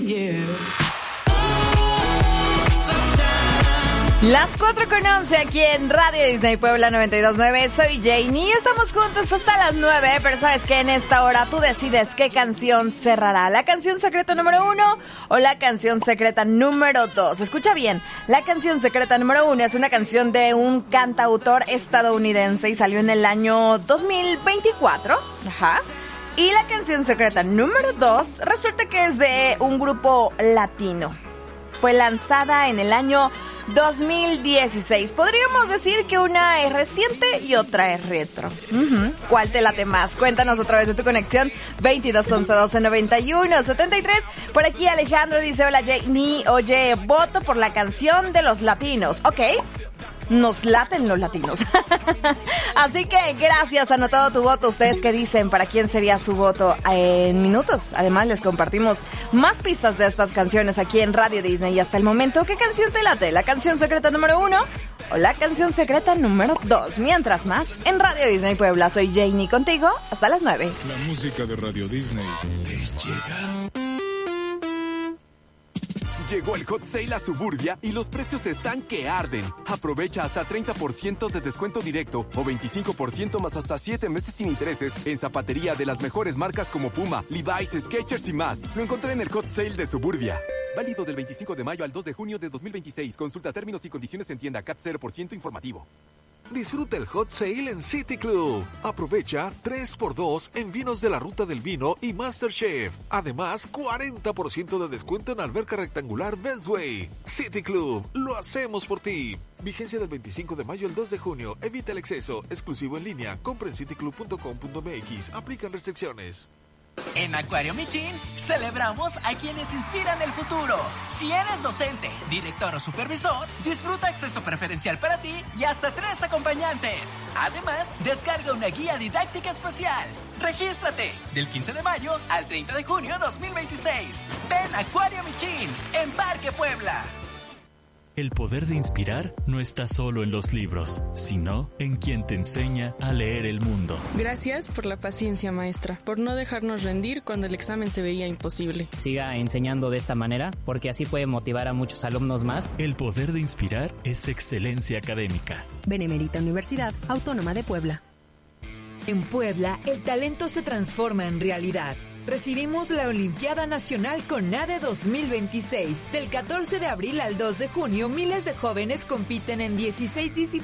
Las 4:11 aquí en Radio Disney Puebla 92.9. Soy Janie y estamos juntos hasta las 9. Pero sabes que en esta hora tú decides qué canción cerrará. ¿La canción secreta número 1 o la canción secreta número 2? Escucha bien, la canción secreta número 1 es una canción de un cantautor estadounidense y salió en el año 2024. Ajá. Y la canción secreta número 2 resulta que es de un grupo latino. Fue lanzada en el año 2016. Podríamos decir que una es reciente y otra es retro. ¿Cuál te late más? Cuéntanos otra vez de tu conexión. 22 11 12 91 73. Por aquí Alejandro dice: hola Janie, oye, voto por la canción de los latinos. Ok, nos laten los latinos. Así que gracias, anotado tu voto. ¿Ustedes qué dicen? ¿Para quién sería su voto? En minutos, además les compartimos más pistas de estas canciones aquí en Radio Disney. Y hasta el momento, ¿qué canción te late? ¿La canción secreta número 1 o la canción secreta número 2? Mientras más, en Radio Disney Puebla. Soy Janie contigo hasta las 9. La música de Radio Disney te llega. Llegó el Hot Sale a Suburbia y los precios están que arden. Aprovecha hasta 30% de descuento directo o 25% más hasta 7 meses sin intereses en zapatería de las mejores marcas como Puma, Levi's, Skechers y más. Lo encontré en el Hot Sale de Suburbia. Válido del 25 de mayo al 2 de junio de 2026. Consulta términos y condiciones en tienda. CAT 0% informativo. Disfruta el Hot Sale en City Club. Aprovecha 3x2 en vinos de la Ruta del Vino y MasterChef. Además, 40% de descuento en alberca rectangular Bestway. City Club, lo hacemos por ti. Vigencia del 25 de mayo al 2 de junio. Evita el exceso. Exclusivo en línea. Compra en cityclub.com.mx. Aplican restricciones. En Acuario Michin celebramos a quienes inspiran el futuro. Si eres docente, director o supervisor, disfruta acceso preferencial para ti y hasta 3 acompañantes. Además, descarga una guía didáctica especial. Regístrate del 15 de mayo al 30 de junio 2026. Ven a Acuario Michin en Parque Puebla. El poder de inspirar no está solo en los libros, sino en quien te enseña a leer el mundo. Gracias por la paciencia, maestra, por no dejarnos rendir cuando el examen se veía imposible. Siga enseñando de esta manera, porque así puede motivar a muchos alumnos más. El poder de inspirar es excelencia académica. Benemérita Universidad Autónoma de Puebla. En Puebla, el talento se transforma en realidad. Recibimos la Olimpiada Nacional CONADE 2026. Del 14 de abril al 2 de junio, miles de jóvenes compiten en 16 disciplinas